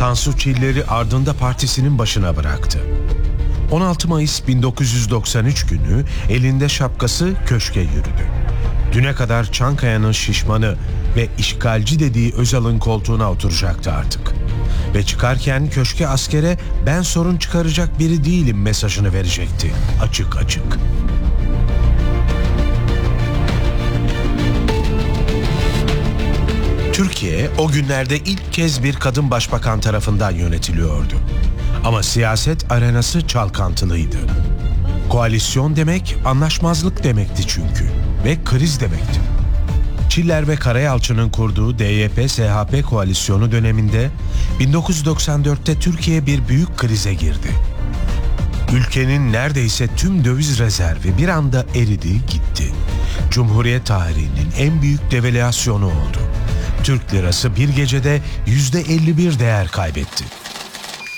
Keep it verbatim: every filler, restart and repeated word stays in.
Tansu Çiller'i ardında partisinin başına bıraktı. on altı Mayıs bin dokuz yüz doksan üç günü elinde şapkası köşke yürüdü. Düne kadar Çankaya'nın şişmanı ve işgalci dediği Özal'ın koltuğuna oturacaktı artık. Ve çıkarken köşke askere ben sorun çıkaracak biri değilim mesajını verecekti. Açık açık. Türkiye o günlerde ilk kez bir kadın başbakan tarafından yönetiliyordu. Ama siyaset arenası çalkantılıydı. Koalisyon demek anlaşmazlık demekti çünkü ve kriz demekti. Çiller ve Karayalçı'nın kurduğu D Y P S H P koalisyonu döneminde bin dokuz yüz doksan dörtte Türkiye bir büyük krize girdi. Ülkenin neredeyse tüm döviz rezervi bir anda eridi gitti. Cumhuriyet tarihinin en büyük devalüasyonu oldu. Türk lirası bir gecede yüzde elli bir değer kaybetti.